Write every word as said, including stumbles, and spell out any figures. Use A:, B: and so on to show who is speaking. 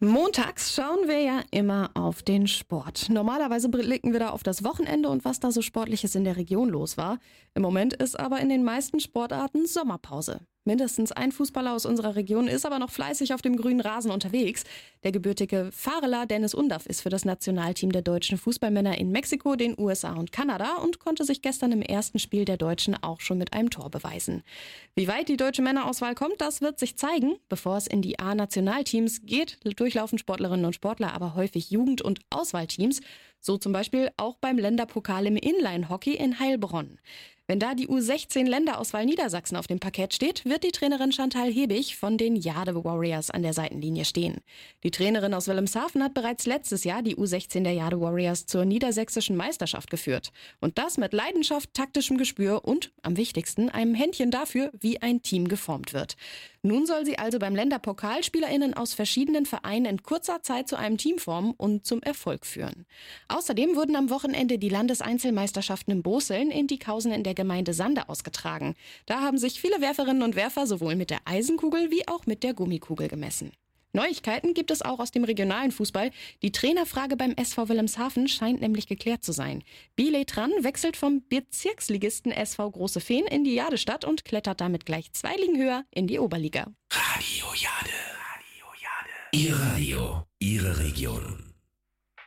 A: Montags schauen wir ja immer auf den Sport. Normalerweise blicken wir da auf das Wochenende und was da so Sportliches in der Region los war. Im Moment ist aber in den meisten Sportarten Sommerpause. Mindestens ein Fußballer aus unserer Region ist aber noch fleißig auf dem grünen Rasen unterwegs. Der gebürtige Farela Dennis Undaff ist für das Nationalteam der deutschen Fußballmänner in Mexiko, den U S A und Kanada und konnte sich gestern im ersten Spiel der Deutschen auch schon mit einem Tor beweisen. Wie weit die deutsche Männerauswahl kommt, das wird sich zeigen. Bevor es in die A-Nationalteams geht, durchlaufen Sportlerinnen und Sportler aber häufig Jugend- und Auswahlteams. So zum Beispiel auch beim Länderpokal im Inline-Hockey in Heilbronn. Wenn da die U sechzehn Länderauswahl Niedersachsen auf dem Parkett steht, wird die Trainerin Chantal Hebig von den Jade Warriors an der Seitenlinie stehen. Die Trainerin aus Wilhelmshaven hat bereits letztes Jahr die U sechzehn der Jade Warriors zur niedersächsischen Meisterschaft geführt. Und das mit Leidenschaft, taktischem Gespür und, am wichtigsten, einem Händchen dafür, wie ein Team geformt wird. Nun soll sie also beim Länderpokal SpielerInnen aus verschiedenen Vereinen in kurzer Zeit zu einem Team formen und zum Erfolg führen. Außerdem wurden am Wochenende die Landeseinzelmeisterschaften in Boseln in Diekhausen in der Gemeinde Sande ausgetragen. Da haben sich viele Werferinnen und Werfer sowohl mit der Eisenkugel wie auch mit der Gummikugel gemessen. Neuigkeiten gibt es auch aus dem regionalen Fußball. Die Trainerfrage beim S V Wilhelmshaven scheint nämlich geklärt zu sein. Billy Tran wechselt vom Bezirksligisten S V Große Feen in die Jadestadt und klettert damit gleich zwei Ligen höher in die Oberliga.
B: Radio Jade. Radio Jade. Ihr Radio, Ihre Region.